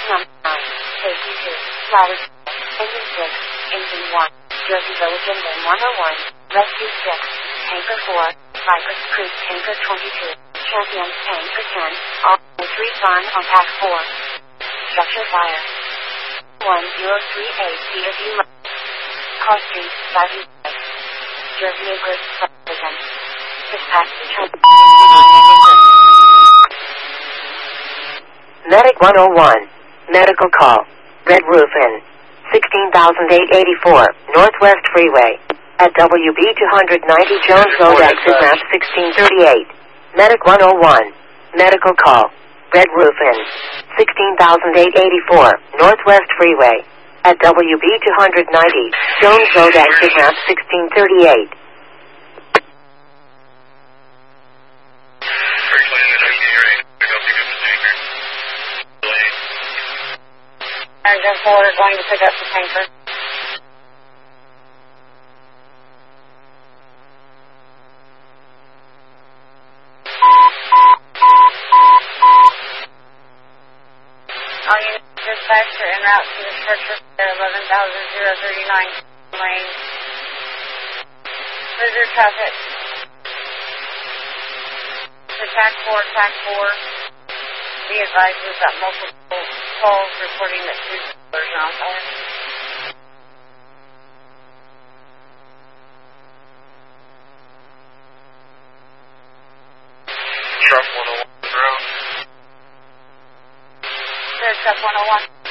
Number 9, Safety 2, Ladder 6, Engine 6, Engine 1, Jersey Village Engine 101, Rescue 6, Tanker 4, Cypress Creek Tanker 22, Champions Tanker 10, all 3 Fun on Pack 4. Structure fire. 1038 CFU Car Street, 5 Jersey Acres, Pleasant. Dispatch to Medic 101. Medical call. Red Roof Inn. 16,884 Northwest Freeway. At WB 290 Jones Road, exit map 1638. Medic 101. Medical call. Red Roof Inn. 16,884 Northwest Freeway. At WB 290 Jones Road, exit map 1638. Engine 4 going to pick up the tanker. All units dispatched are en route to the structure at 11,039 lane. Cruiser traffic. To TAC 4. Be advised we've got multiple calls reporting that two cars are on fire. Truck 101 road. There's Truck 101.